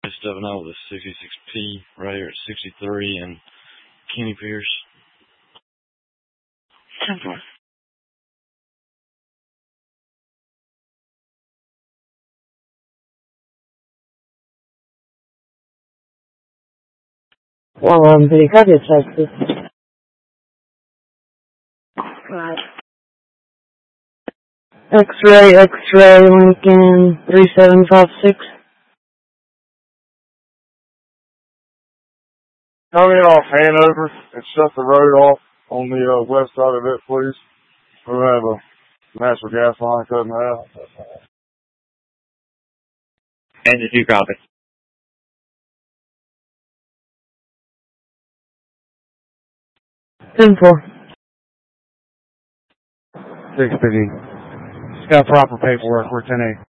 Stepping out with a 66P right here at 63 and Kenny Pierce. 10-4. Well, pretty copy of Texas. Right. X-ray, Lincoln 3756. Come in off Hanover and shut the road off on the west side of it, please. We'll have a natural gas line cutting out. And did you copy? 10-4. 650. It's got proper paperwork. We're 10-8.